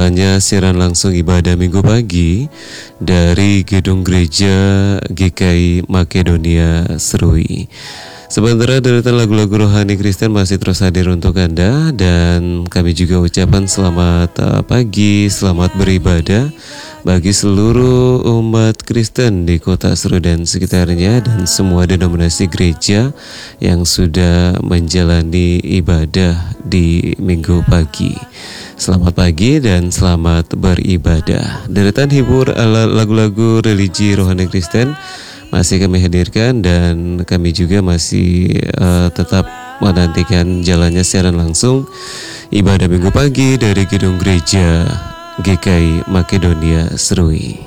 mendengarkannya siaran langsung ibadah Minggu pagi dari Gedung Gereja GKI Makedonia Serui. Sementara deretan lagu-lagu rohani Kristen masih terus hadir untuk Anda, dan kami juga ucapkan selamat pagi, selamat beribadah bagi seluruh umat Kristen di Kota Serui dan sekitarnya, dan semua denominasi gereja yang sudah menjalani ibadah di Minggu pagi. Selamat pagi dan selamat beribadah. Deretan hibur ala lagu-lagu religi rohani Kristen masih kami hadirkan, dan kami juga masih tetap menantikan jalannya siaran langsung ibadah Minggu pagi dari Gedung Gereja GKI Makedonia Serui.